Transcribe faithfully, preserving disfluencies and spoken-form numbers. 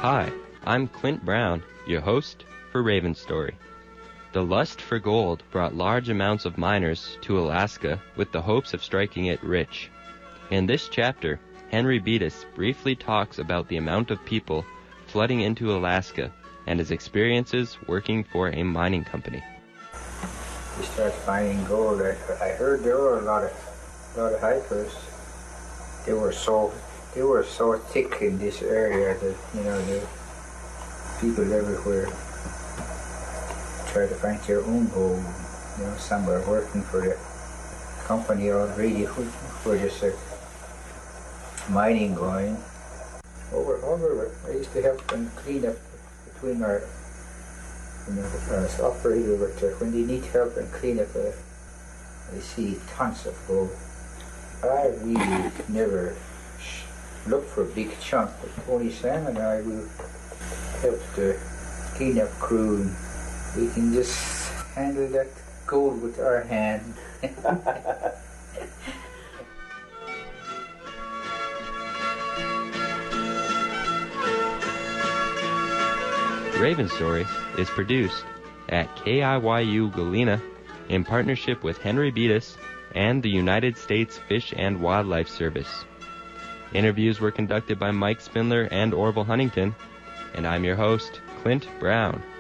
Hi, I'm Clint Brown, your host for Raven Story. The lust for gold brought large amounts of miners to Alaska with the hopes of striking it rich. In this chapter, Henry Beatus briefly talks about the amount of people flooding into Alaska and his experiences working for a mining company. We started finding gold. I, I heard there were a lot of, a lot of hikers. They were so, they were so thick in this area that you know the people everywhere try to find their own gold. You know, some were working for the company already who were just a mining going. Over, over, I used to help them clean up between our, you know, the uh, operator, but uh, when they need help and clean up, uh, I see tons of gold. I really never look for big chunk, but Tony Sam and I will help the cleanup crew. We can just handle that gold with our hand. Raven Story is produced at K I Y U Galena in partnership with Henry Beatus and the United States Fish and Wildlife Service. Interviews were conducted by Mike Spindler and Orville Huntington, and I'm your host, Clint Brown.